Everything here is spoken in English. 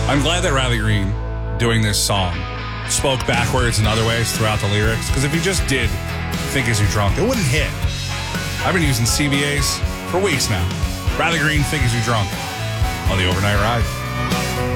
I'm glad that Riley Green, doing this song, spoke backwards in other ways throughout the lyrics. Because if he just did Think As You Drunk, it wouldn't hit. I've been using CBAs for weeks now. Riley Green, Think As You Drunk on the Overnight Ride.